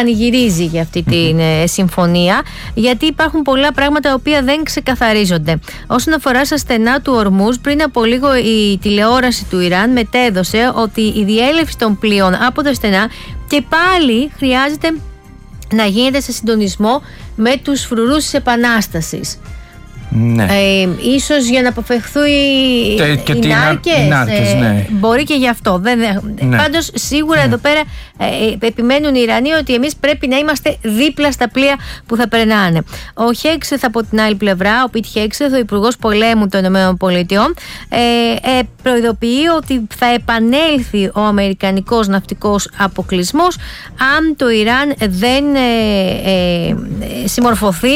πανηγυρίζει για αυτή τη συμφωνία, γιατί υπάρχουν πολλά πράγματα τα οποία δεν ξεκαθαρίζονται. Όσον αφορά στα στενά του Ορμούζ, πριν από λίγο η τηλεόραση του Ιράν μετέδωσε ότι η διέλευση των πλοίων από τα στενά και πάλι χρειάζεται να γίνεται σε συντονισμό με τους φρουρούς της Επανάστασης. Ναι. Ίσως για να αποφευχθούν οι νάρκες, ναι. Μπορεί και γι' αυτό. Ναι. Πάντως σίγουρα εδώ πέρα επιμένουν οι Ιρανοί ότι εμείς πρέπει να είμαστε δίπλα στα πλοία που θα περνάνε. Ο Χέξεθ από την άλλη πλευρά, ο Πιτ Χέξεθ, ο Υπουργός Πολέμου των ΗΠΑ, προειδοποιεί ότι θα επανέλθει ο αμερικανικός ναυτικός αποκλεισμός αν το Ιράν δεν συμμορφωθεί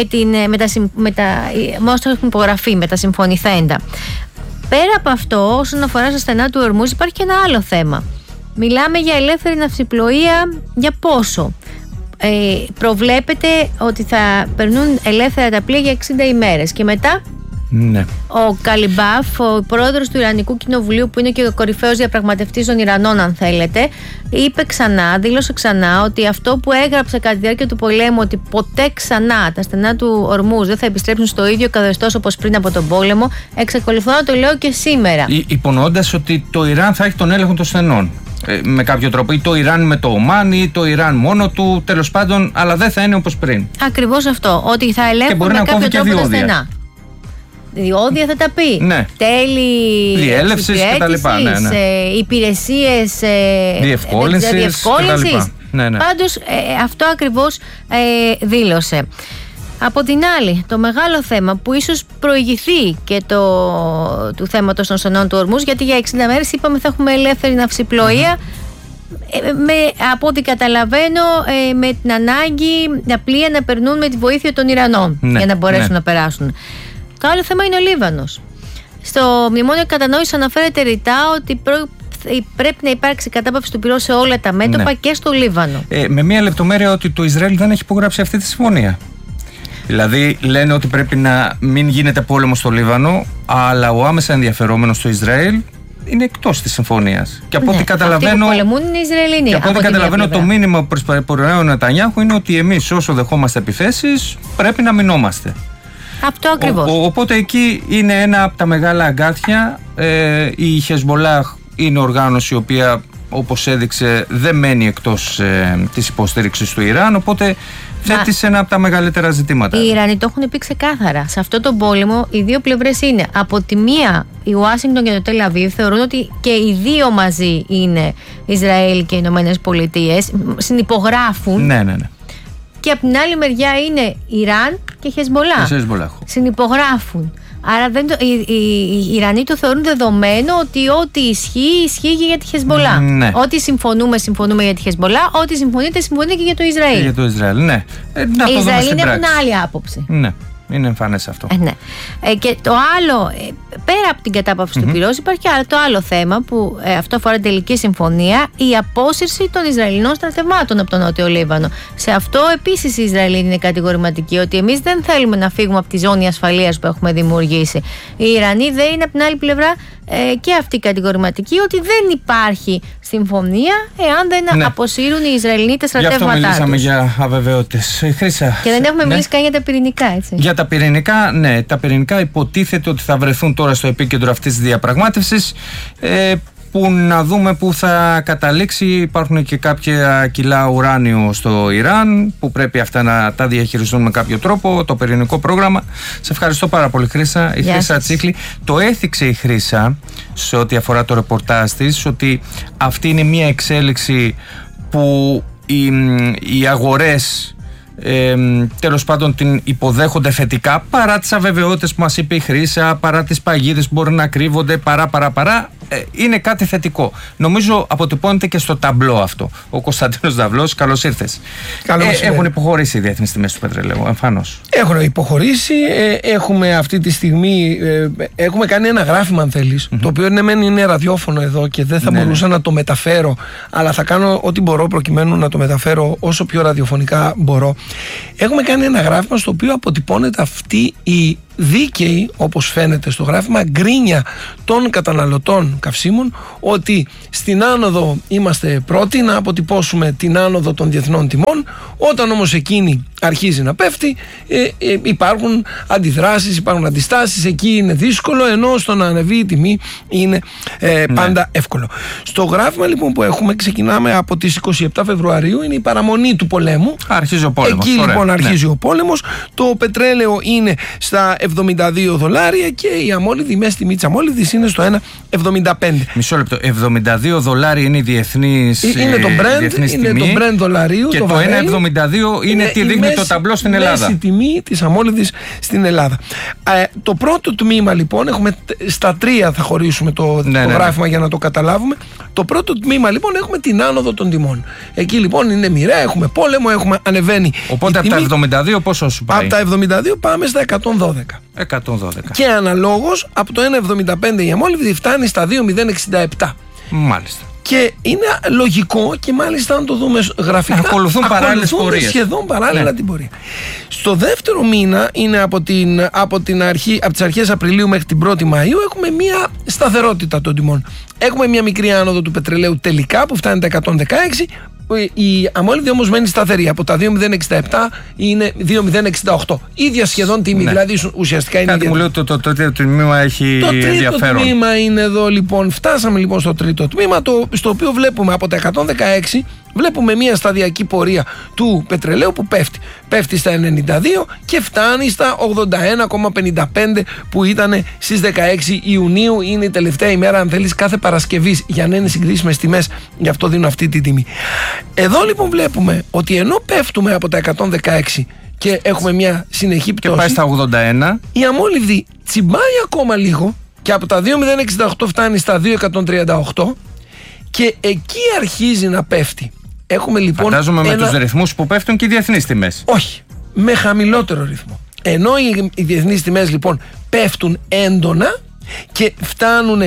με όσο έχουν υπογραφεί, με τα συμφωνηθέντα. Πέρα από αυτό, όσον αφορά στα στενά του Ορμούζ, υπάρχει και ένα άλλο θέμα. Μιλάμε για ελεύθερη ναυσιπλοεία για πόσο? Προβλέπεται ότι θα περνούν ελεύθερα τα πλοία για 60 ημέρες και μετά. Ναι. Ο Καλιμπάφ, ο πρόεδρος του Ιρανικού Κοινοβουλίου, που είναι και ο κορυφαίος διαπραγματευτής των Ιρανών, αν θέλετε, δήλωσε ξανά ότι αυτό που έγραψε κατά τη διάρκεια του πολέμου, ότι ποτέ ξανά τα στενά του Ορμούζ δεν θα επιστρέψουν στο ίδιο καθεστώς όπως πριν από τον πόλεμο, εξακολουθώ να το λέω και σήμερα. Υπονοώντας ότι το Ιράν θα έχει τον έλεγχο των στενών. Με κάποιο τρόπο, ή το Ιράν με το Ομάν, ή το Ιράν μόνο του, τέλος πάντων, αλλά δεν θα είναι όπως πριν. Ακριβώς αυτό, ότι θα ελέγχουν με κάποιο τρόπο τα στενά. Διόδια θα τα πει. Ναι. Τέλη διέλευσης κτλ. Υπηρεσίες διευκόλυνσης. Ναι. Πάντως αυτό ακριβώς δήλωσε. Από την άλλη, το μεγάλο θέμα που ίσως προηγηθεί και του θέματος των στενών του Ορμούζ, γιατί για 60 μέρες είπαμε θα έχουμε ελεύθερη ναυσιπλοεία, από ό,τι καταλαβαίνω, με την ανάγκη τα πλοία να περνούν με τη βοήθεια των Ιρανών, για να μπορέσουν να περάσουν. Το άλλο θέμα είναι ο Λίβανος. Στο μνημόνιο κατανόησης αναφέρεται ρητά ότι πρέπει να υπάρξει κατάπαυση του πυρός σε όλα τα μέτωπα, και στο Λίβανο. Με μία λεπτομέρεια, ότι το Ισραήλ δεν έχει υπογράψει αυτή τη συμφωνία. Δηλαδή λένε ότι πρέπει να μην γίνεται πόλεμο στο Λίβανο, αλλά ο άμεσα ενδιαφερόμενος στο Ισραήλ είναι εκτός της συμφωνίας. Και από ό,τι καταλαβαίνω, αυτοί που πολεμούν είναι Ισραηλινοί. Και από ό,τι καταλαβαίνω, το μήνυμα προς τον Νετανιάχου είναι ότι εμείς, όσο δεχόμαστε επιθέσεις, πρέπει να μηνόμαστε. Αυτό ακριβώς. Οπότε εκεί είναι ένα από τα μεγάλα αγκάθια. Η Χεσμολάχ είναι οργάνωση η οποία, όπως έδειξε, δεν μένει εκτός της υποστήριξης του Ιράν, οπότε θέτει σε ένα από τα μεγαλύτερα ζητήματα. Οι Ιρανοί το έχουν πει ξεκάθαρα. Σε αυτό τον πόλεμο οι δύο πλευρές είναι. Από τη μία, η Ουάσιγκτον και το Τελ Αβίβ θεωρούν ότι και οι δύο μαζί είναι Ισραήλ και οι Ηνωμένες Πολιτείες. Συνυπογράφουν. Ναι. Και από την άλλη μεριά είναι Ιράν και Χεσμολάχ. Συνυπογράφουν. Άρα οι Ιρανοί το θεωρούν δεδομένο ότι ό,τι ισχύει και για τη Χεσμολάχ. Ναι. Ό,τι συμφωνούμε για τη Χεσμολάχ, ό,τι συμφωνείτε και για το Ισραήλ. Και για το Ισραήλ, ναι. Οι Ισραηλοί έχουν άλλη άποψη. Ναι. Είναι εμφανές αυτό. Ναι. Και το άλλο, πέρα από την κατάπαυση του πυρός, υπάρχει και το άλλο θέμα που αυτό αφορά την τελική συμφωνία, η απόσυρση των Ισραηλινών στρατευμάτων από τον Νότιο Λίβανο. Σε αυτό επίσης οι Ισραηλοί είναι κατηγορηματικοί, ότι εμείς δεν θέλουμε να φύγουμε από τη ζώνη ασφαλείας που έχουμε δημιουργήσει. Οι Ιρανοί δεν είναι από την άλλη πλευρά και αυτοί κατηγορηματικοί, ότι δεν υπάρχει συμφωνία εάν δεν αποσύρουν οι Ισραηλοί τα στρατεύματά τους. Γι' αυτό μιλήσαμε για αβεβαιότητες. Και δεν έχουμε μιλήσει καν για τα πυρηνικά, έτσι. Για τα πυρηνικά, ναι. Τα πυρηνικά υποτίθεται ότι θα βρεθούν τώρα στο επίκεντρο αυτής της διαπραγμάτευσης, που να δούμε που θα καταλήξει. Υπάρχουν και κάποια κιλά ουράνιο στο Ιράν που πρέπει αυτά να τα διαχειριστούν με κάποιο τρόπο, το πυρηνικό πρόγραμμα. Σε ευχαριστώ πάρα πολύ, Χρύσα. Η Χρύσα Τσίκλη το έθιξε η Χρύσα σε ό,τι αφορά το ρεπορτάζ της, ότι αυτή είναι μια εξέλιξη που οι αγορές τέλος πάντων την υποδέχονται θετικά, παρά τις αβεβαιότητες που μας είπε η Χρύσα, παρά τις παγίδες που μπορεί να κρύβονται, παρά. Είναι κάτι θετικό. Νομίζω αποτυπώνεται και στο ταμπλό αυτό. Ο Κωνσταντίνος Δαυλός, καλώς ήρθες. Έχουν υποχωρήσει οι διεθνείς τιμές του πετρελαίου, εμφανώς. Έχουν υποχωρήσει. Έχουμε αυτή τη στιγμή έχουμε κάνει ένα γράφημα, αν θέλεις, το οποίο είναι ραδιόφωνο εδώ και δεν θα μπορούσα να το μεταφέρω, αλλά θα κάνω ό,τι μπορώ προκειμένου να το μεταφέρω όσο πιο ραδιοφωνικά μπορώ. Έχουμε κάνει ένα γράφημα στο οποίο αποτυπώνεται αυτή η δίκαιη, όπως φαίνεται στο γράφημα, γκρίνια των καταναλωτών καυσίμων, ότι στην άνοδο είμαστε πρώτοι να αποτυπώσουμε την άνοδο των διεθνών τιμών. Όταν όμως εκείνη αρχίζει να πέφτει, υπάρχουν αντιδράσεις, υπάρχουν αντιστάσεις, εκεί είναι δύσκολο, ενώ στο να ανεβεί η τιμή είναι πάντα εύκολο. Στο γράφημα λοιπόν που έχουμε, ξεκινάμε από τις 27 Φεβρουαρίου, είναι η παραμονή του πολέμου. Αρχίζει ο πόλεμος. Εκεί λοιπόν αρχίζει ο πόλεμος. Το πετρέλαιο είναι στα $72 και η αμόλυδη, η μέση τιμή της αμόλυδης είναι στο 1,75. Μισό λεπτό. $72 είναι η διεθνής τιμή. Είναι το Brent δολαρίου. Και το 1,72 είναι τι δείχνει το ταμπλό στην Ελλάδα. Μέση τιμή της αμόλυδης στην Ελλάδα. Το πρώτο τμήμα λοιπόν, έχουμε στα τρία θα χωρίσουμε το γράφημα για να το καταλάβουμε. Το πρώτο τμήμα λοιπόν έχουμε την άνοδο των τιμών. Εκεί λοιπόν είναι μοιραία, έχουμε πόλεμο, ανεβαίνει. Οπότε από τα 72 πόσο σου πάει? Από τα 72 πάμε στα 112. Και αναλόγως από το 1,75 η αμόλυβδη φτάνει στα 2,067. Μάλιστα. Και είναι λογικό και μάλιστα αν το δούμε γραφικά ακολουθούν παράλληλες πορείες. Σχεδόν παράλληλα την πορεία. Στο δεύτερο μήνα είναι από τις αρχές Απριλίου μέχρι την 1η Μαΐου έχουμε μια σταθερότητα των τιμών. Έχουμε μια μικρή άνοδο του πετρελαίου τελικά που φτάνει τα 116. Η αμόλυβδη όμως μένει σταθερή. Από τα 2,067 είναι 2,068. Ίδια σχεδόν τιμή. Δηλαδή ουσιαστικά είναι. Κάτι μου λέει ότι το τρίτο τμήμα έχει ενδιαφέρον. Το τρίτο τμήμα είναι εδώ λοιπόν. Φτάσαμε λοιπόν στο τρίτο τμήμα, στο οποίο βλέπουμε από τα 116. Βλέπουμε μια σταδιακή πορεία του πετρελαίου που πέφτει στα 92 και φτάνει στα 81,55 που ήταν στις 16 Ιουνίου. Είναι η τελευταία ημέρα, αν θέλεις, κάθε Παρασκευής, για να είναι συγκρίσιμες τιμές, γι' αυτό δίνω αυτή τη τιμή. Εδώ λοιπόν βλέπουμε ότι ενώ πέφτουμε από τα 116 και έχουμε μια συνεχή πτώση και πάει στα 81, η αμόλυβδη τσιμπάει ακόμα λίγο και από τα 2,068 φτάνει στα 2,138 και εκεί αρχίζει να πέφτει. Έχουμε λοιπόν. Φαντάζομαι με τους ρυθμούς που πέφτουν και οι διεθνείς τιμές. Όχι, με χαμηλότερο ρυθμό. Ενώ οι διεθνείς τιμές λοιπόν πέφτουν έντονα και φτάνουν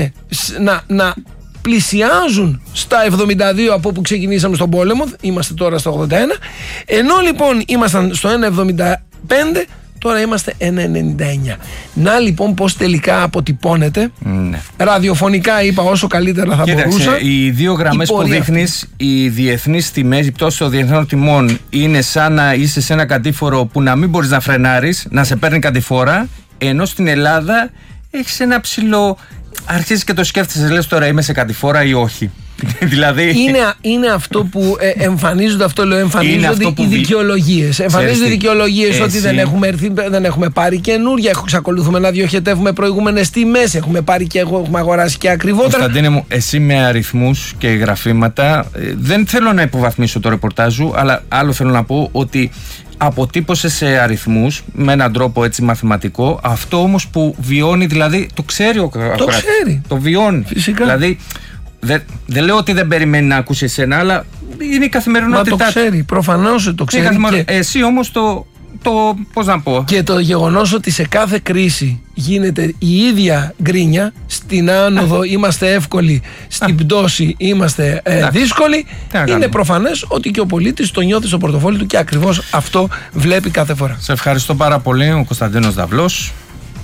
να πλησιάζουν στα 72 από όπου ξεκινήσαμε στον πόλεμο, είμαστε τώρα στα 81, ενώ λοιπόν ήμασταν στο 1,75, τώρα είμαστε 1,99. Να λοιπόν πως τελικά αποτυπώνεται. Ραδιοφωνικά είπα όσο καλύτερα θα μπορούσα. Οι δύο γραμμές που δείχνεις, οι διεθνείς τιμές, η πτώση των διεθνών τιμών, είναι σαν να είσαι σε ένα κατήφορο που να μην μπορείς να φρενάρεις, να σε παίρνει κατηφόρα, ενώ στην Ελλάδα έχεις ένα ψηλό. Αρχίζεις και το σκέφτεσαι, λες τώρα είμαι σε κατηφόρα ή όχι. Δηλαδή. Είναι αυτό που εμφανίζονται, εμφανίζονται οι δικαιολογίες. Εμφανίζονται οι δικαιολογίες ότι δεν έχουμε έρθει, δεν έχουμε πάρει καινούρια, εξακολουθούμε να διοχετεύουμε προηγούμενες τιμές, έχουμε πάρει και έχουμε αγοράσει και ακριβότερα. Κωνσταντίνε μου, εσύ με αριθμούς και γραφήματα, δεν θέλω να υποβαθμίσω το ρεπορτάζ σου, αλλά άλλο θέλω να πω ότι αποτύπωσε σε αριθμούς με έναν τρόπο έτσι μαθηματικό αυτό όμως που βιώνει, δηλαδή το ξέρει ο ακροατής. Το βιώνει. Φυσικά. Δηλαδή δεν λέω ότι δεν περιμένει να ακούσει εσένα, αλλά είναι η καθημερινότητά. Μα το ξέρει, προφανώς το ξέρει. Εσύ όμως πώς να πω. Και το γεγονός ότι σε κάθε κρίση γίνεται η ίδια γκρίνια, στην άνοδο είμαστε εύκολοι, στην πτώση είμαστε δύσκολοι, είναι προφανές ότι και ο πολίτης το νιώθει στο πορτοφόλι του και ακριβώς αυτό βλέπει κάθε φορά. Σε ευχαριστώ πάρα πολύ, ο Κωνσταντίνος Δαυλός.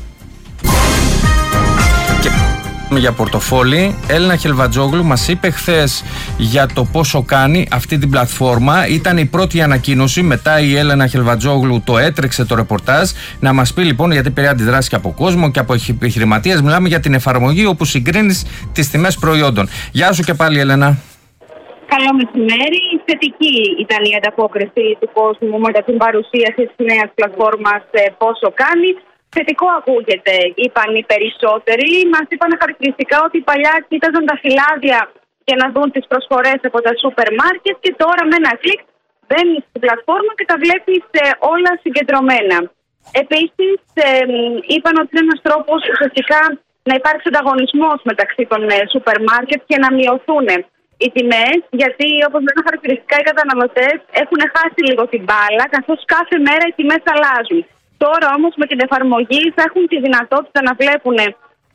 Για πορτοφόλι, Έλενα Χελβατζόγλου μας είπε χθες για το πόσο κάνει αυτή την πλατφόρμα. Ήταν η πρώτη ανακοίνωση, μετά η Έλενα Χελβατζόγλου το έτρεξε το ρεπορτάζ. Να μας πει λοιπόν, γιατί πήρε αντιδράσεις και από κόσμο και από επιχειρηματίες. Μιλάμε για την εφαρμογή όπου συγκρίνεις τις τιμές προϊόντων. Γεια σου και πάλι, Έλενα. Καλό μεσημέρι. Θετική ήταν η ανταπόκριση του κόσμου μετά την παρουσίαση της νέας πλατφόρμας πόσο κάνει. Θετικό ακούγεται, είπαν οι περισσότεροι. Μας είπαν χαρακτηριστικά ότι παλιά κοίταζαν τα φυλάδια για να δουν τις προσφορές από τα σούπερ μάρκετ και τώρα με ένα κλικ μπαίνεις στην πλατφόρμα και τα βλέπεις όλα συγκεντρωμένα. Επίσης, είπαν ότι είναι ένας τρόπος ουσιαστικά να υπάρξει ανταγωνισμός μεταξύ των σούπερ μάρκετ και να μειωθούν οι τιμές, γιατί όπως λένε χαρακτηριστικά οι καταναλωτές έχουν χάσει λίγο την μπάλα, καθώς κάθε μέρα οι τιμές αλλάζουν. Τώρα όμως με την εφαρμογή θα έχουν τη δυνατότητα να βλέπουν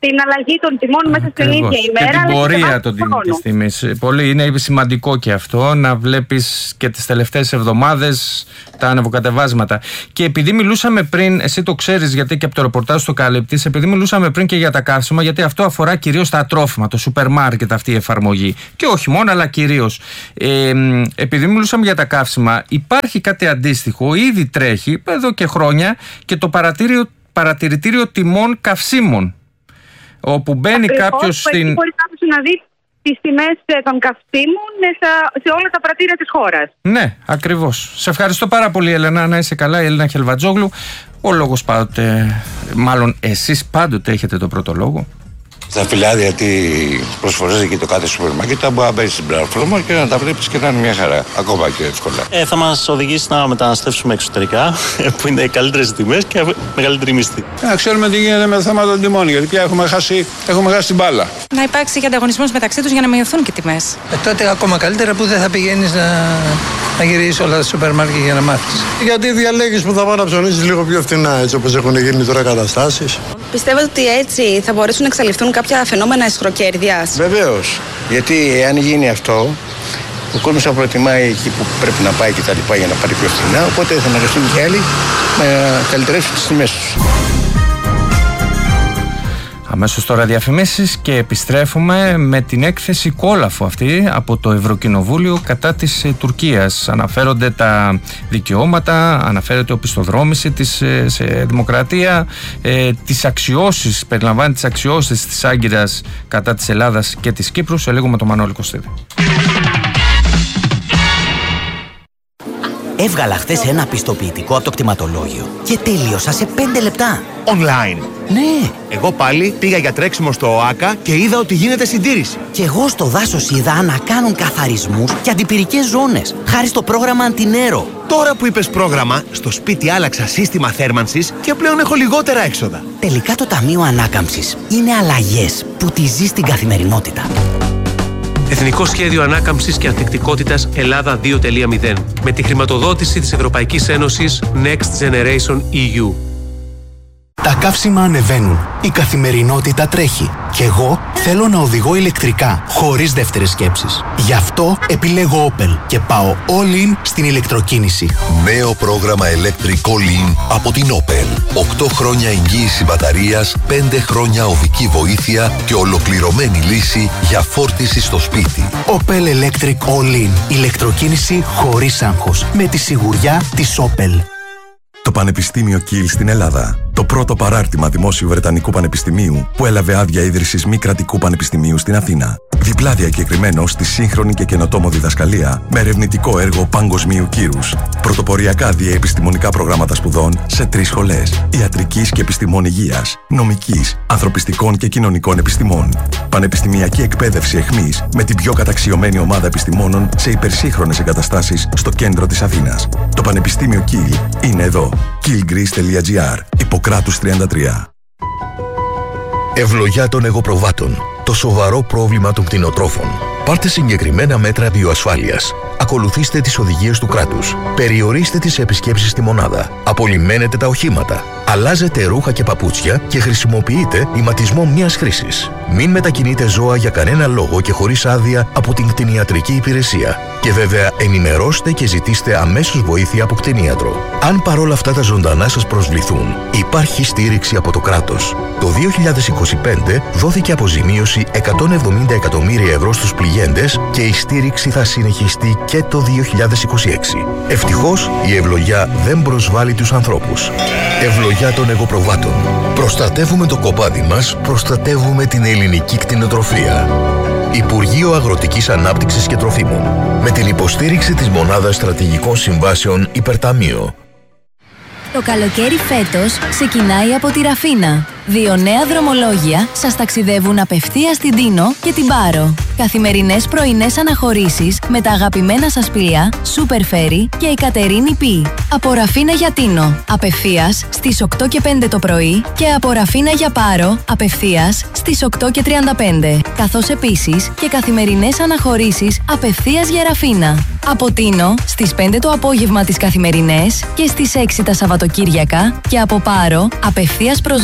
την αλλαγή των τιμών μέσα στην ίδια ημέρα. Και την πορεία της τιμής. Πολύ είναι σημαντικό και αυτό, να βλέπεις και τις τελευταίες εβδομάδες τα ανεβοκατεβάσματα. Και επειδή μιλούσαμε πριν, εσύ το ξέρεις γιατί και από το ρεπορτάζ το καλύπτεις, επειδή μιλούσαμε πριν και για τα καύσιμα, γιατί αυτό αφορά κυρίως τα τρόφιμα, το σούπερ μάρκετ αυτή η εφαρμογή. Και όχι μόνο, αλλά κυρίως. Επειδή μιλούσαμε για τα καύσιμα, υπάρχει κάτι αντίστοιχο, ήδη τρέχει εδώ και χρόνια και το παρατηρητήριο τιμών καυσίμων. Όπου μπαίνει κάποιος στην. Μπορεί κάποιος να δει τις τιμές των καυσίμων σε όλα τα πρατήρια της χώρας. Ναι, ακριβώς. Σε ευχαριστώ πάρα πολύ, Έλενα. Να είσαι καλά, η Έλληνα Χελβατζόγλου. Ο λόγος πάντοτε, μάλλον εσείς πάντοτε έχετε το πρώτο λόγο. Στα φυλάδια τι προσφορές εκεί το κάθε σούπερ μάρκετ μπορεί να μπαίνει στην πλατφόρμα και να τα βλέπεις και να είναι μια χαρά. Ακόμα πιο εύκολα. Θα μας οδηγήσει να μεταναστεύσουμε εξωτερικά, που είναι καλύτερες τιμές και μεγαλύτερη μισθή. Να ξέρουμε τι γίνεται με το θέμα των τιμών, γιατί πια έχουμε χάσει την μπάλα. Να υπάρξει και ανταγωνισμός μεταξύ τους για να μειωθούν και τιμές. Τότε ακόμα καλύτερα που δεν θα πηγαίνεις να γυρίσεις όλα τα σούπερ μάρκετ για να μάθεις. Γιατί διαλέγεις που θα πάνε να ψωνίσεις λίγο πιο φθηνά, έτσι όπως έχουν γίνει τώρα καταστάσεις. Πιστεύετε ότι έτσι θα μπορέσουν να εξαλειφθούν κάποια φαινόμενα αισχροκέρδειας? Βεβαίως. Γιατί αν γίνει αυτό, ο κόσμος θα προτιμάει εκεί που πρέπει να πάει και τα λοιπά για να πάρει πιο φθηνά. Οπότε θα αναγκαστούν και άλλοι να καλυτερεύσουν τις τιμές τους. Αμέσως τώρα διαφημίσεις και επιστρέφουμε με την έκθεση κόλαφο αυτή από το Ευρωκοινοβούλιο κατά της Τουρκίας. Αναφέρονται τα δικαιώματα, αναφέρεται οπισθοδρόμηση σε δημοκρατία, τις αξιώσεις, περιλαμβάνει τις αξιώσεις της Άγκυρας κατά της Ελλάδας και της Κύπρου. Σε λίγο με τον Μανώλη Κωστίδη. Έβγαλα χθες ένα πιστοποιητικό από το κτηματολόγιο και τελείωσα σε 5 λεπτά. Online. Ναι. Εγώ πάλι πήγα για τρέξιμο στο ΟΑΚΑ και είδα ότι γίνεται συντήρηση. Και εγώ στο δάσος είδα να κάνουν καθαρισμούς και αντιπυρικές ζώνες, χάρη στο πρόγραμμα Αντινέρο. Τώρα που είπες πρόγραμμα, στο σπίτι άλλαξα σύστημα θέρμανσης και πλέον έχω λιγότερα έξοδα. Τελικά το Ταμείο Ανάκαμψης είναι αλλαγές που τη ζεις στην καθημερινότητα. Εθνικό Σχέδιο Ανάκαμψης και Ανθεκτικότητας Ελλάδα 2.0 με τη χρηματοδότηση της Ευρωπαϊκής Ένωσης Next Generation EU. Τα καύσιμα ανεβαίνουν, η καθημερινότητα τρέχει και εγώ θέλω να οδηγώ ηλεκτρικά, χωρίς δεύτερες σκέψεις. Γι' αυτό επιλέγω Opel και πάω all in στην ηλεκτροκίνηση. Νέο πρόγραμμα Electric All In από την Opel. 8 χρόνια εγγύηση μπαταρίας, 5 χρόνια οδική βοήθεια και ολοκληρωμένη λύση για φόρτιση στο σπίτι. Opel Electric All In. Ηλεκτροκίνηση χωρίς άγχος. Με τη σιγουριά της Opel. Το Πανεπιστήμιο Κιλ στην Ελλάδα. Το πρώτο παράρτημα δημόσιου Βρετανικού Πανεπιστημίου που έλαβε άδεια ίδρυσης μη κρατικού πανεπιστημίου στην Αθήνα. Διπλά διακεκριμένο στη σύγχρονη και καινοτόμο διδασκαλία με ερευνητικό έργο παγκοσμίου κύρους. Πρωτοποριακά διαεπιστημονικά προγράμματα σπουδών σε 3 σχολές. Ιατρικής και επιστημών υγείας, νομικής, ανθρωπιστικών και κοινωνικών επιστημών. Πανεπιστημιακή εκπαίδευση εχμής με την πιο καταξιωμένη ομάδα επιστημόνων σε υπερσύγχρονες εγκαταστάσεις στο κέντρο της Αθήνας. Το Πανεπιστήμιο Κιλ είναι εδώ. killgreece.gr. Ιπποκράτους 33. Ευλογιά των εγωπροβάτων. Το σοβαρό πρόβλημα των κτηνοτρόφων. Πάρτε συγκεκριμένα μέτρα βιοασφάλειας. Ακολουθήστε τις οδηγίες του κράτους. Περιορίστε τις επισκέψεις στη μονάδα. Απολυμμένετε τα οχήματα. Αλλάζετε ρούχα και παπούτσια και χρησιμοποιείτε ηματισμό μιας χρήσης. Μην μετακινείτε ζώα για κανένα λόγο και χωρίς άδεια από την κτηνιατρική υπηρεσία. Και βέβαια ενημερώστε και ζητήστε αμέσως βοήθεια από κτηνίατρο. Αν παρόλα αυτά τα ζωντανά σας προσβληθούν, υπάρχει στήριξη από το κράτος. Το 2025 δόθηκε αποζημίωση 170 εκατομμύρια ευρώ στους πληγέντες και η στήριξη θα συνεχιστεί και το 2026. Ευτυχώς η ευλογιά δεν προσβάλλει τους ανθρώπους. Ευλογιά των εγωπροβάτων. Προστατεύουμε το κοπάδι μας, προστατεύουμε την ελληνική κτηνοτροφία. Υπουργείο Αγροτικής Ανάπτυξης και Τροφίμων. Με την υποστήριξη της Μονάδας Στρατηγικών Συμβάσεων Υπερταμείο. Το καλοκαίρι φέτος ξεκινάει από τη Ραφίνα. 2 νέα δρομολόγια σας ταξιδεύουν απευθείας στην Τίνο και την Πάρο. Καθημερινές πρωινές αναχωρήσεις με τα αγαπημένα σας πλοία Super Ferry και η Κατερίνη Π. Από Ραφίνα για Τίνο, απευθείας στις 8 και 5 το πρωί και από Ραφίνα για Πάρο, απευθείας στις 8 και 35. Καθώς επίσης και καθημερινές αναχωρήσεις απευθείας για Ραφίνα. Από Τίνο στις 5 το απόγευμα τις καθημερινές και στις 6 τα Σαββατοκύριακα και από Πάρο απευθείας προς Ραφίνα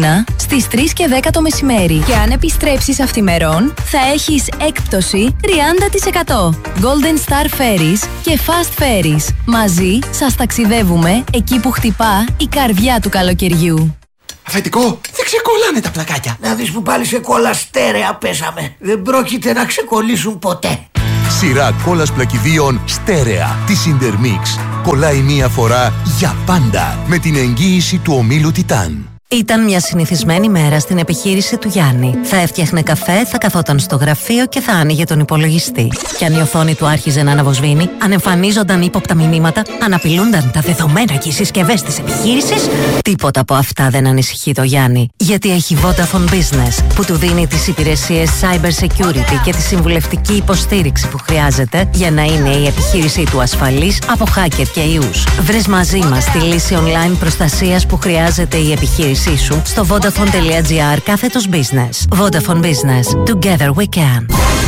Αθήνα στις 3 και 10 το μεσημέρι. Και αν επιστρέψεις αυθημερών, θα έχεις έκπτωση 30%. Golden Star Ferries και Fast Ferries. Μαζί σας ταξιδεύουμε εκεί που χτυπά η καρδιά του καλοκαιριού. Αφεντικό, δεν ξεκολλάνε τα πλακάκια. Να δεις που πάλι σε κόλλα στέρεα πέσαμε. Δεν πρόκειται να ξεκολλήσουν ποτέ. Σειρά κόλλας πλακιδίων στέρεα της Intermix. Κολλάει μία φορά για πάντα με την εγγύηση του ομίλου Τιτάν. Ήταν μια συνηθισμένη μέρα στην επιχείρηση του Γιάννη. Θα έφτιαχνε καφέ, θα καθόταν στο γραφείο και θα άνοιγε τον υπολογιστή. Κι αν η οθόνη του άρχιζε να αναβοσβήνει, αν εμφανίζονταν ύποπτα μηνύματα, αν απειλούνταν τα δεδομένα και οι συσκευές της επιχείρησης, τίποτα από αυτά δεν ανησυχεί το Γιάννη. Γιατί έχει Vodafone Business, που του δίνει τις υπηρεσίες cyber security και τη συμβουλευτική υποστήριξη που χρειάζεται για να είναι η επιχείρησή του ασφαλής από hacker και ιούς. Βρες μαζί μας τη λύση online προστασίας που χρειάζεται η επιχείρηση σου στο vodafone.gr/business. Vodafone Business. Together we can.